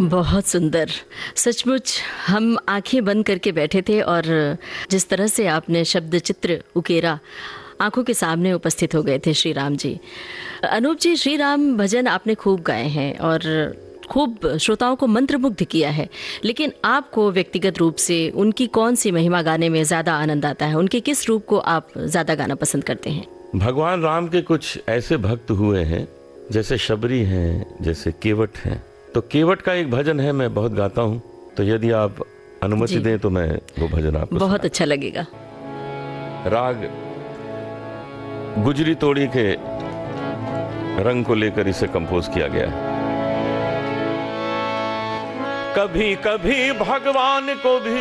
बहुत सुंदर। सचमुच हम आंखें बंद करके बैठे थे और जिस तरह से आपने शब्द चित्र उकेरा, आंखों के सामने उपस्थित हो गए थे श्री राम जी। अनूप जी, श्री राम भजन आपने खूब गाए हैं और खूब श्रोताओं को मंत्रमुग्ध किया है, लेकिन आपको व्यक्तिगत रूप से उनकी कौन सी महिमा गाने में ज़्यादा आनंद आता है? उनके किस रूप को आप ज़्यादा गाना पसंद करते हैं? भगवान राम के कुछ ऐसे भक्त हुए हैं, जैसे शबरी हैं, जैसे केवट हैं। तो केवट का एक भजन है, मैं बहुत गाता हूँ, तो यदि आप अनुमति दें तो मैं वो भजन आपको बहुत अच्छा लगेगा। राग गुजरी तोड़ी के रंग को लेकर इसे कंपोज किया गया है। कभी कभी भगवान को भी